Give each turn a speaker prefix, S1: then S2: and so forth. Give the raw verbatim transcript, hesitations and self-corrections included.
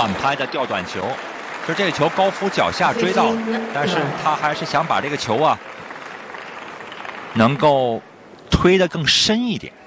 S1: 反拍的吊短球，就这个球高夫脚下追到了，但是他还是想把这个球啊能够推得更深一点。